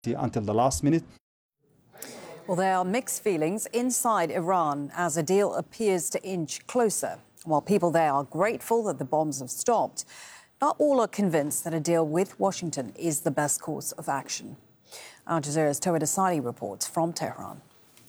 until the last minute. Well, there are mixed feelings inside Iran as a deal appears to inch closer. While people there are grateful that the bombs have stopped, not all are convinced that a deal with Washington is the best course of action. Al Jazeera's Tawhid Asadi reports from Tehran.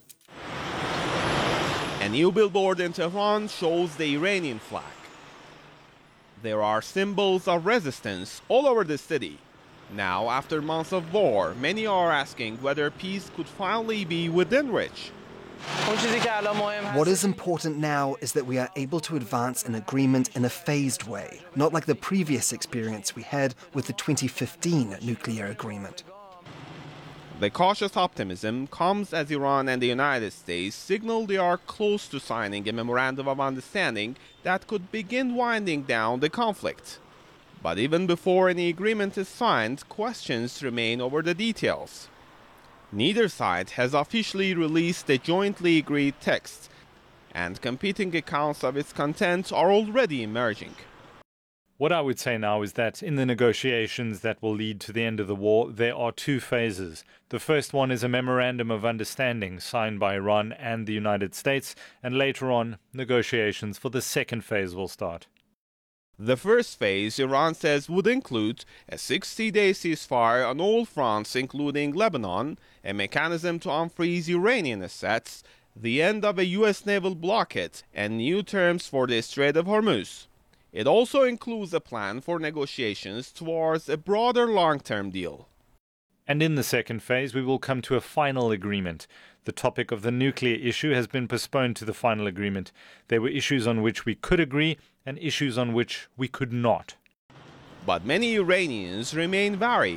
A new billboard in Tehran shows the Iranian flag. There are symbols of resistance all over the city. Now, after months of war, many are asking whether peace could finally be within reach. What is important now is that we are able to advance an agreement in a phased way, not like the previous experience we had with the 2015 nuclear agreement. The cautious optimism comes as Iran and the United States signal they are close to signing a memorandum of understanding that could begin winding down the conflict. But even before any agreement is signed, questions remain over the details. Neither side has officially released a jointly agreed text, and competing accounts of its content are already emerging. What I would say now is that in the negotiations that will lead to the end of the war, there are two phases. The first one is a memorandum of understanding signed by Iran and the United States, and later on, negotiations for the second phase will start. The first phase, Iran says, would include a 60-day ceasefire on all fronts, including Lebanon, a mechanism to unfreeze Iranian assets, the end of a U.S. naval blockade, and new terms for the Strait of Hormuz. It also includes a plan for negotiations towards a broader long-term deal. And in the second phase, we will come to a final agreement. The topic of the nuclear issue has been postponed to the final agreement. There were issues on which we could agree and issues on which we could not. But many Iranians remain wary.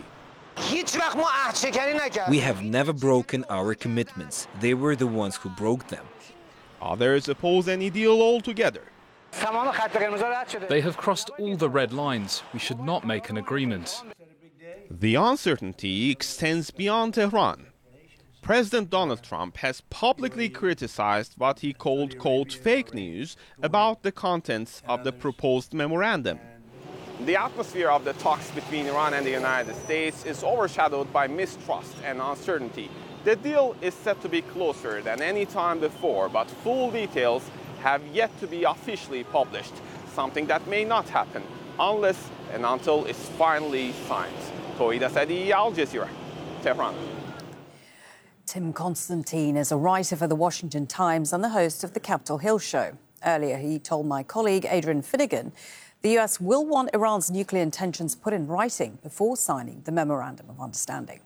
We have never broken our commitments. They were the ones who broke them. Others oppose any deal altogether. They have crossed all the red lines. We should not make an agreement. The uncertainty extends beyond Tehran. President Donald Trump has publicly criticized what he called, quote, fake news about the contents of the proposed memorandum. The atmosphere of the talks between Iran and the United States is overshadowed by mistrust and uncertainty. The deal is set to be closer than any time before, but full details have yet to be officially published, something that may not happen unless and until it's finally signed. Tawhid Asadi, Al Jazeera, Tehran. Tim Constantine is a writer for The Washington Times and the host of the Capitol Hill Show. Earlier, he told my colleague Adrian Finnegan the U.S. will want Iran's nuclear intentions put in writing before signing the Memorandum of Understanding.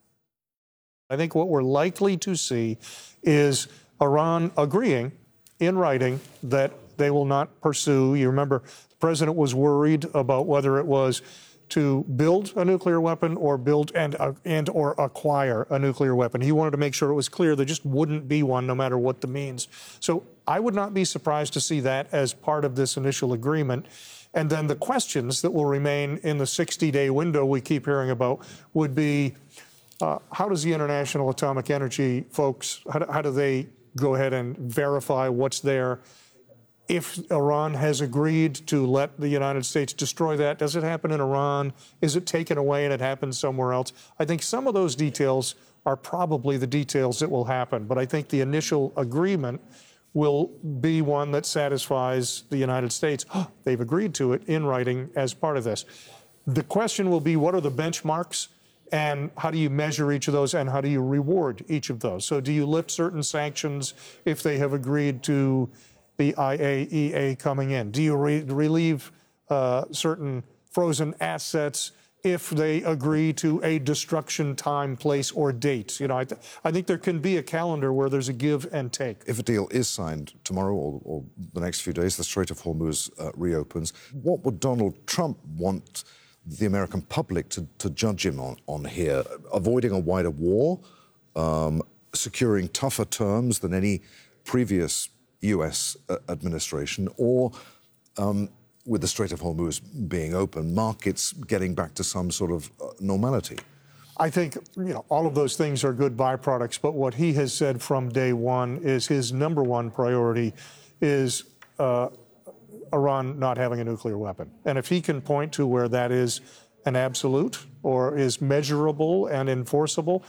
I think what we're likely to see is Iran agreeing in writing that they will not pursue. You remember, the president was worried about whether it was to build a nuclear weapon or build and or acquire a nuclear weapon. He wanted to make sure it was clear there just wouldn't be one, no matter what the means. So I would not be surprised to see that as part of this initial agreement. And then the questions that will remain in the 60-day window we keep hearing about would be, how does the International Atomic Energy folks, how do they go ahead and verify what's there? If Iran has agreed to let the United States destroy that, does it happen in Iran? Is it taken away and it happens somewhere else? I think some of those details are probably the details that will happen. But I think the initial agreement will be one that satisfies the United States. They've agreed to it in writing as part of this. The question will be, what are the benchmarks? And how do you measure each of those, and how do you reward each of those? So do you lift certain sanctions if they have agreed to the IAEA coming in? Do you relieve certain frozen assets if they agree to a destruction time, place, or date? You know, I think there can be a calendar where there's a give and take. If a deal is signed tomorrow or the next few days, the Strait of Hormuz reopens, what would Donald Trump want the American public to judge him on here? Avoiding a wider war, securing tougher terms than any previous U.S. administration, or with the Strait of Hormuz being open, markets getting back to some sort of normality? I think, all of those things are good byproducts, but what he has said from day one is his number one priority is Iran not having a nuclear weapon. And if he can point to where that is an absolute or is measurable and enforceable.